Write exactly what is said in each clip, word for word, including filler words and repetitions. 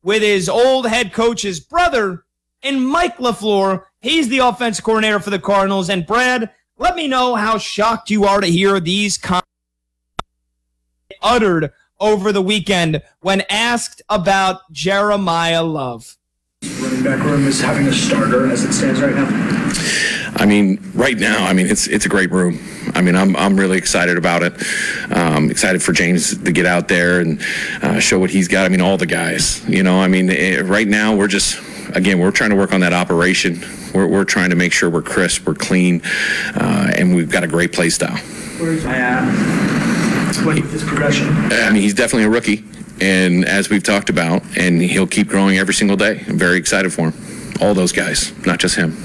with his old head coach's brother, and Mike LaFleur. He's the offensive coordinator for the Cardinals. And Brad, let me know how shocked you are to hear these comments uttered over the weekend when asked about Jeremiah Love. Running back room is having a starter as it stands right now. I mean, right now, I mean, it's it's a great room. I mean, I'm I'm really excited about it. Um, excited for James to get out there and uh, show what he's got. I mean, all the guys, you know, I mean, it, right now we're just, again, we're trying to work on that operation. We're we're trying to make sure we're crisp, we're clean, uh, and we've got a great play style. Where's I at? What with his progression? I mean, he's definitely a rookie, and as we've talked about, and he'll keep growing every single day. I'm very excited for him. All those guys, not just him.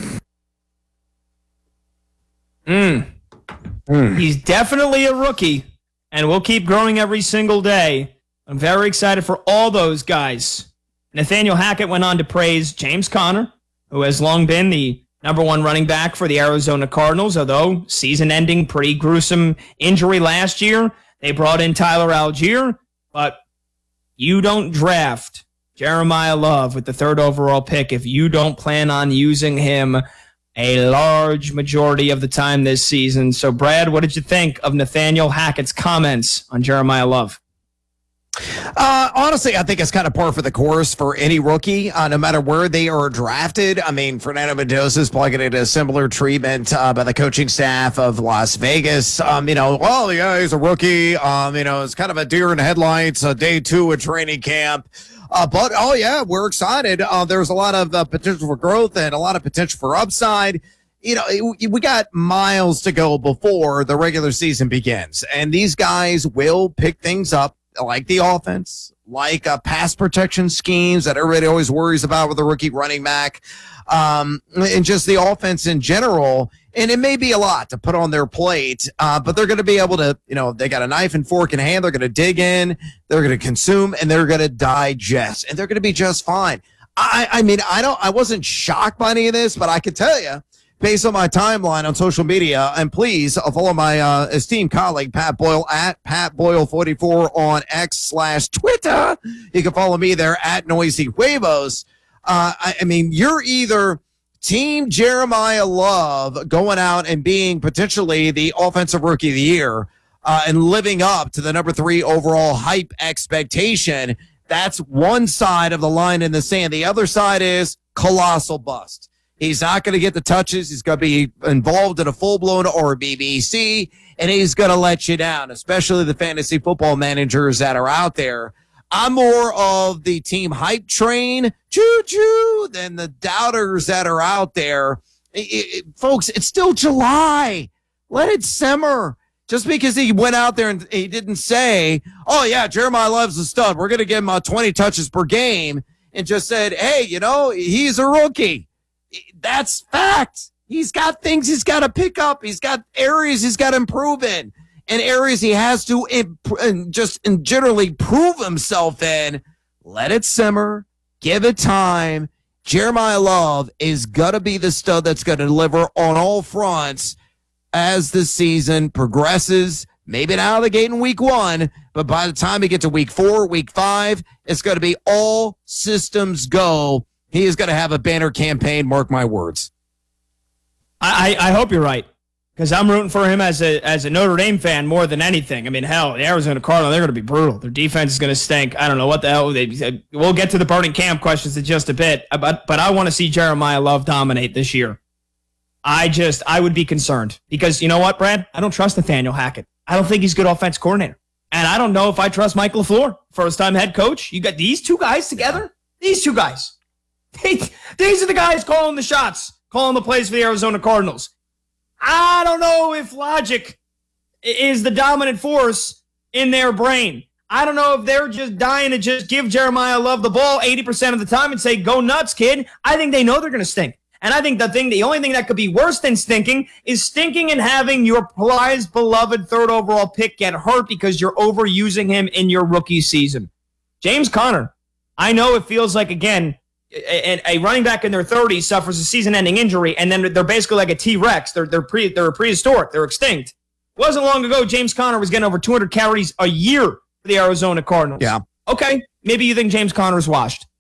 Mm. Mm. He's definitely a rookie, and we'll keep growing every single day. I'm very excited for all those guys. Nathaniel Hackett went on to praise James Conner, who has long been the number one running back for the Arizona Cardinals, although season-ending, pretty gruesome injury last year. They brought in Tyler Algier, but you don't draft Jeremiah Love with the third overall pick if you don't plan on using him a large majority of the time this season. So, Brad, what did you think of Nathaniel Hackett's comments on Jeremiah Love? Uh, honestly, I think it's kind of par for the course for any rookie, uh, no matter where they are drafted. I mean, Fernando Mendoza is probably going to get a similar treatment uh, by the coaching staff of Las Vegas. Um, you know, well, yeah, he's a rookie. Um, you know, it's kind of a deer in the headlights, uh, day two of training camp. Uh, but, oh, yeah, we're excited. Uh, there's a lot of uh, potential for growth and a lot of potential for upside. You know, it, we got miles to go before the regular season begins. And these guys will pick things up, like the offense, like uh, pass protection schemes that everybody always worries about with a rookie running back, um, and just the offense in general. And it may be a lot to put on their plate, uh, but they're going to be able to, you know, they got a knife and fork in hand. They're going to dig in, they're going to consume, and they're going to digest, and they're going to be just fine. I, I mean, I don't, I wasn't shocked by any of this, but I could tell you, based on my timeline on social media, and please uh, follow my uh, esteemed colleague, Pat Boyle, at Pat Boyle forty-four on X slash Twitter. You can follow me there at Noisy Huevos. Uh, I, I mean, you're either Team Jeremiah Love going out and being potentially the offensive rookie of the year uh, and living up to the number three overall hype expectation. That's one side of the line in the sand. The other side is colossal bust. He's not going to get the touches. He's going to be involved in a full-blown R B B C, and he's going to let you down, especially the fantasy football managers that are out there. I'm more of the team hype train, choo-choo, than the doubters that are out there. It, it, folks, it's still July. Let it simmer. Just because he went out there and he didn't say, oh, yeah, Jeremiah Love's a stud. We're going to give him uh, twenty touches per game, and just said, hey, you know, he's a rookie. That's fact. He's got things he's got to pick up. He's got areas he's got to improve in, and areas he has to imp- and just and generally prove himself in. Let it simmer. Give it time. Jeremiah Love is going to be the stud that's going to deliver on all fronts as the season progresses. Maybe not out of the gate in week one, but by the time we get to week four, week five, it's going to be all systems go. He is going to have a banner campaign, mark my words. I, I hope you're right, because I'm rooting for him as a as a Notre Dame fan more than anything. I mean, hell, the Arizona Cardinals, they're going to be brutal. Their defense is going to stink. I don't know what the hell. They, we'll get to the burning camp questions in just a bit, but, but I want to see Jeremiah Love dominate this year. I just, I would be concerned, because you know what, Brad? I don't trust Nathaniel Hackett. I don't think he's a good offense coordinator. And I don't know if I trust Mike LaFleur, first-time head coach. You got these two guys together? These two guys. These are the guys calling the shots, calling the plays for the Arizona Cardinals. I don't know if logic is the dominant force in their brain. I don't know if they're just dying to just give Jeremiah Love the ball eighty percent of the time and say, go nuts, kid. I think they know they're going to stink. And I think the thing, the only thing that could be worse than stinking is stinking and having your prized, beloved third overall pick get hurt because you're overusing him in your rookie season. James Conner, I know it feels like, again, A, a running back in their thirties suffers a season-ending injury, and then they're basically like a T-Rex. They're they're pre they're prehistoric. They're extinct. It wasn't long ago James Conner was getting over two hundred carries a year for the Arizona Cardinals. Yeah. Okay, maybe you think James Conner's washed.